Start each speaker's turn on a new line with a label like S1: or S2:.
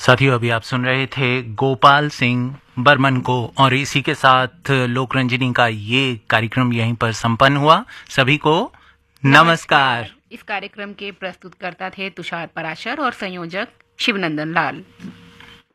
S1: साथियों, अभी आप सुन रहे थे गोपाल सिंह बर्मन को, और इसी के साथ लोक रंजनी का ये कार्यक्रम यहीं पर संपन्न हुआ। सभी को नमस्कार।
S2: इस कार्यक्रम के प्रस्तुतकर्ता थे तुषार पराशर और संयोजक शिवनंदन लाल।